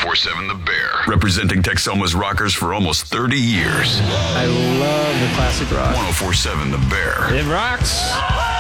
1047 The Bear. Representing Texoma's rockers for almost 30 years. I love the classic rock. 1047 The Bear. It rocks.